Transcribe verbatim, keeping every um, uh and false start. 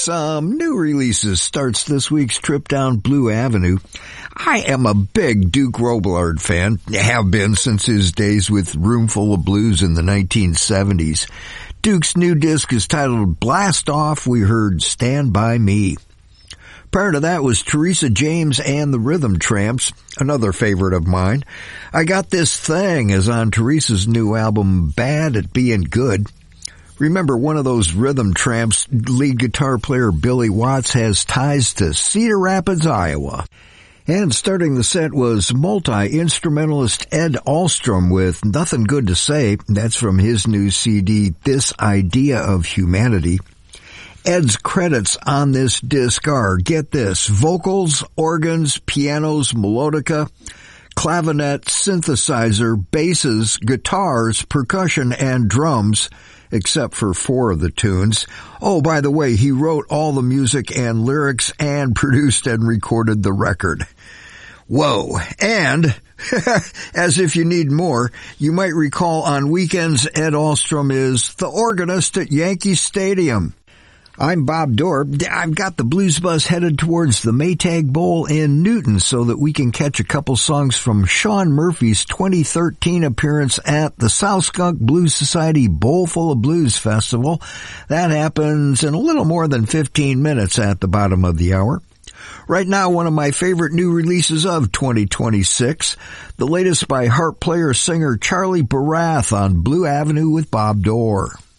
Some new releases starts this week's trip down Blue Avenue. I am a big Duke Robillard fan, have been since his days with Roomful of Blues in the nineteen seventies. Duke's new disc is titled Blast Off. We heard Stand By Me. Prior to that was Teresa James and the Rhythm Tramps, another favorite of mine. I Got This Thing is on Teresa's new album Bad at Being Good. Remember, one of those Rhythm Tramps lead guitar player Billy Watts has ties to Cedar Rapids, Iowa. And starting the set was multi-instrumentalist Ed Ahlstrom with Nothing Good to Say. That's from his new C D, This Idea of Humanity. Ed's credits on this disc are, get this, vocals, organs, pianos, melodica, clavinet, synthesizer, basses, guitars, percussion, and drums, except for four of the tunes. Oh, by the way, he wrote all the music and lyrics and produced and recorded the record. Whoa. And, as if you need more, you might recall on weekends Ed Ahlstrom is the organist at Yankee Stadium. I'm Bob Dorr. I've got the Blues Bus headed towards the Maytag Bowl in Newton so that we can catch a couple songs from Sean Murphy's twenty thirteen appearance at the South Skunk Blues Society Bowlful of Blues Festival. That happens in a little more than fifteen minutes at the bottom of the hour. Right now, one of my favorite new releases of twenty twenty-six, the latest by harp player-singer Charlie Barath on Blue Avenue with Bob Dorr.